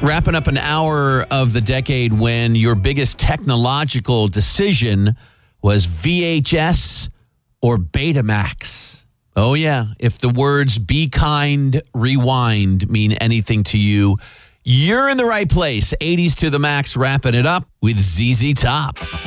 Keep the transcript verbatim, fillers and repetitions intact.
Wrapping up an hour of the decade when your biggest technological decision was V H S or Betamax. Oh, yeah. If the words be kind, rewind mean anything to you, you're in the right place. eighties to the max, wrapping it up with Z Z Top.